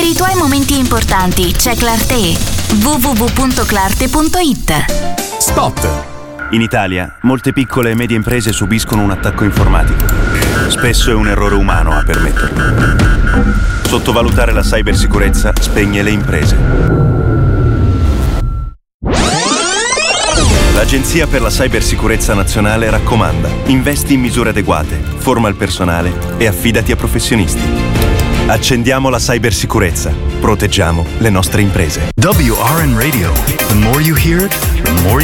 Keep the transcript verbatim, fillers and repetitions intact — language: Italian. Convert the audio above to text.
i tuoi momenti importanti c'è Clarté. w w w punto clarté punto it. Spot. In Italia, molte piccole e medie imprese subiscono un attacco informatico. Spesso è un errore umano a permetterlo. Sottovalutare la cybersicurezza spegne le imprese. L'Agenzia per la Cybersicurezza Nazionale raccomanda: investi in misure adeguate, forma il personale e affidati a professionisti. Accendiamo la cybersicurezza, proteggiamo le nostre imprese. W R N Radio. The more you hear it, the more